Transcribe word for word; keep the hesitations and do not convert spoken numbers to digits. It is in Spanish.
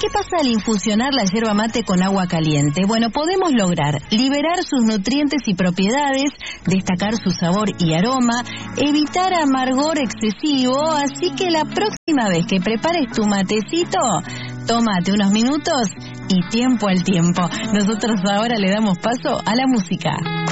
qué pasa al infusionar la yerba mate con agua caliente? Bueno, podemos lograr liberar sus nutrientes y propiedades, destacar su sabor y aroma, evitar amargor excesivo, así que la próxima vez que prepares tu matecito, tómate unos minutos y tiempo al tiempo. Nosotros ahora le damos paso a la música.